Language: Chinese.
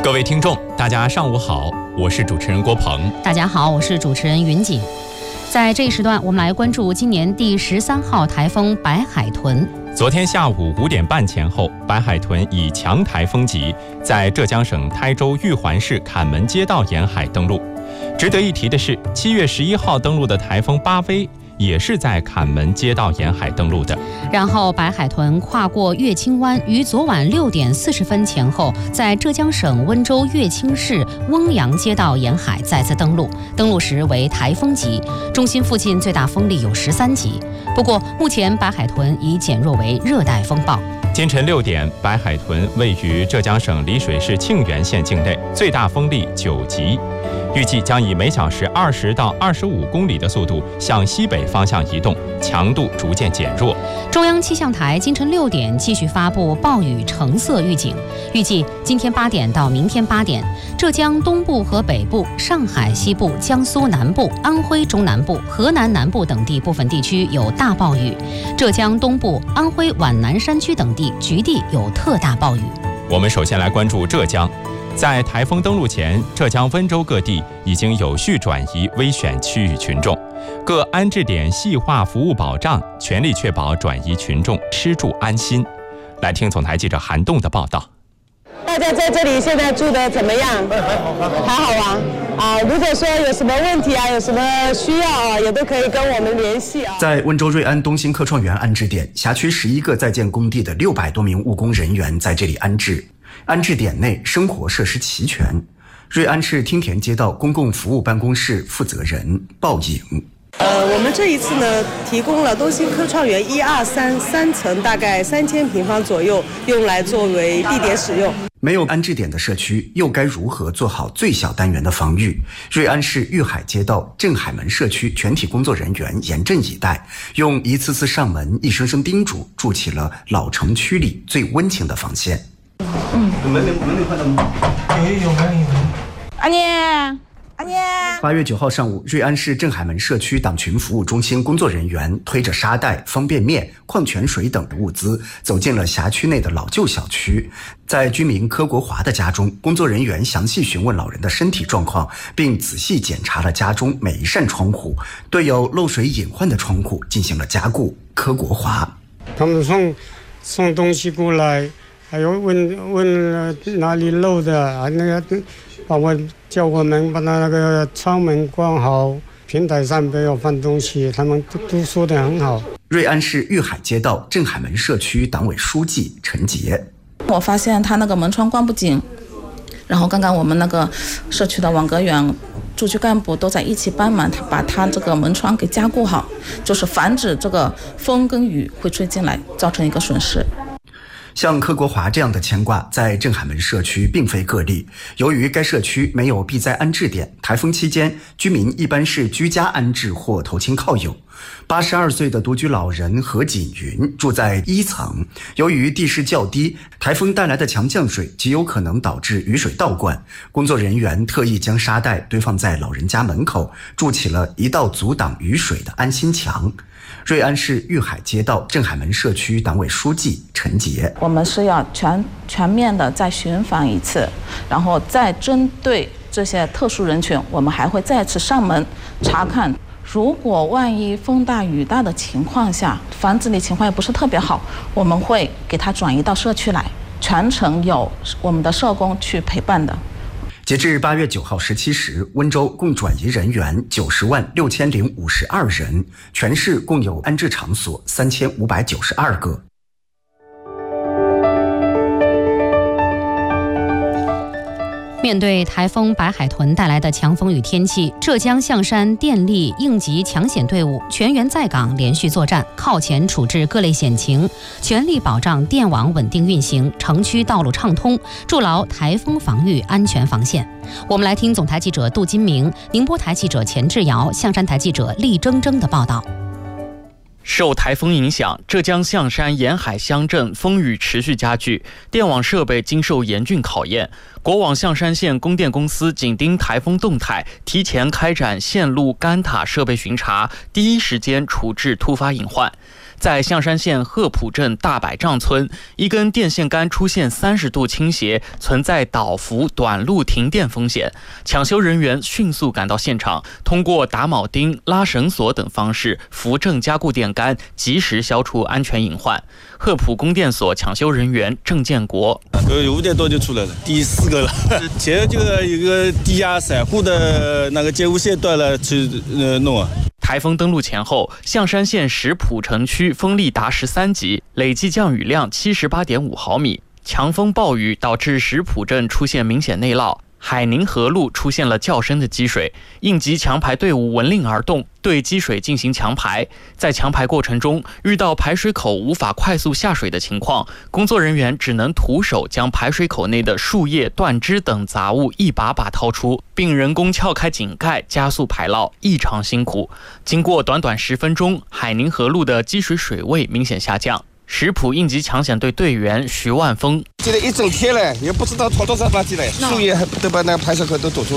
各位听众，大家上午好，我是主持人郭鹏。 大家好，我是主持人云锦。在这一时段，我们来关注今年第13号台风白海豚。 昨天下午5点半前后，白海豚以强台风级在浙江省台州玉环市坎门街道沿海登陆。值得一提的是，7月11号登陆的台风巴威也是在坎门街道沿海登陆的。 然后白海豚跨过乐清湾，于昨晚6点40分前后，在浙江省温州乐清市翁阳街道沿海再次登陆，登陆时为台风级，中心附近最大风力有13级。不过目前白海豚已减弱为热带风暴。 今晨6点，白海豚位于浙江省丽水市庆元县境内，最大风力9级，预计将以每小时20到25公里的速度向西北方向移动，强度逐渐减弱。 中央气象台今晨6点继续发布暴雨橙色预警，预计今天8点到明天8点，浙江东部和北部、上海西部、江苏南部、安徽中南部、河南南部等地部分地区有大暴雨，浙江东部、安徽皖南山区等地局地有特大暴雨。 我们首先来关注浙江。在台风登陆前，浙江温州各地已经有序转移危险区域群众，各安置点细化服务保障，全力确保转移群众吃住安心。来听总台记者韩栋的报道。 大家在这里现在住的怎么样？还好啊。如果说有什么问题啊，有什么需要啊，也都可以跟我们联系啊。 在温州瑞安东兴科创园安置点，辖区11个在建工地的600多名务工人员在这里安置。安置点内生活设施齐全。瑞安市汀田街道公共服务办公室负责人鲍颖。 我们这一次呢，提供了东兴科创园1、2、3层，大概3000平方左右，用来作为地点使用。 没有安置点的社区，又该如何做好最小单元的防御？瑞安市玉海街道镇海门社区全体工作人员严阵以待，用一次次上门、一声声叮嘱，筑起了老城区里最温情的防线。 门铃快到吗？有门。 阿念。 8月9号上午，瑞安市镇海门社区党群服务中心工作人员推着沙袋、方便面、矿泉水等的物资，走进了辖区内的老旧小区。在居民柯国华的家中，工作人员详细询问老人的身体状况，并仔细检查了家中每一扇窗户，对有漏水隐患的窗户进行了加固。柯国华， 他们送东西过来，还有问哪里漏的，那个叫我们把那个窗门关好，平台上不要放东西，他们都说得很好。 瑞安市玉海街道镇海门社区党委书记陈杰， 我发现他那个门窗关不紧，然后刚刚我们那个社区的网格员、驻区干部都在一起帮忙，把他这个门窗给加固好，就是防止这个风跟雨会吹进来，造成一个损失。 像柯国华这样的牵挂在镇海门社区并非个例。由于该社区没有避灾安置点，台风期间居民一般是居家安置或投亲靠友。82岁的独居老人何锦云住在1层，由于地势较低，台风带来的强降水极有可能导致雨水倒灌。工作人员特意将沙袋堆放在老人家门口，筑起了一道阻挡雨水的安心墙。瑞安市玉海街道镇海门社区党委书记陈杰， 我们是要全面的再巡访一次，然后再针对这些特殊人群，我们还会再次上门查看。如果万一风大雨大的情况下，房子里情况也不是特别好，我们会给他转移到社区来，全程有我们的社工去陪伴的。 截至8月9号17时，温州共转移人员90万6052人，全市共有安置场所3592个。 面对台风白海豚带来的强风雨天气，浙江象山电力应急抢险队伍全员在岗，连续作战，靠前处置各类险情，全力保障电网稳定运行，城区道路畅通，筑牢台风防御安全防线。我们来听总台记者杜金明、宁波台记者钱志尧、象山台记者厉铮铮的报道。 受台风影响，浙江象山沿海乡镇风雨持续加剧，电网设备经受严峻考验。国网象山县供电公司紧盯台风动态，提前开展线路干塔设备巡查，第一时间处置突发隐患。 在象山县鹤浦镇大百丈村，一根电线杆出现30度倾斜，存在倒伏、短路停电风险。抢修人员迅速赶到现场，通过打铆钉、拉绳索等方式扶正加固电杆，及时消除安全隐患。鹤浦供电所抢修人员郑建国 ：5点多就出来了，第4个了。现在就有一个地下3户的那个接无线断了，去弄啊。 台风登陆前后，象山县石浦城区风力达13级，累计降雨量78.5毫米。强风暴雨导致石浦镇出现明显内涝，海宁河路出现了较深的积水，应急强排队伍闻令而动，对积水进行强排。在强排过程中，遇到排水口无法快速下水的情况，工作人员只能徒手将排水口内的树叶、断枝等杂物一把把掏出，并人工撬开井盖，加速排涝，异常辛苦。经过短短10分钟，海宁河路的积水水位明显下降。石浦应急抢险队队员徐万峰： 今天一整天了，也不知道拖多少垃圾了，树叶都把那个排水口都堵住了。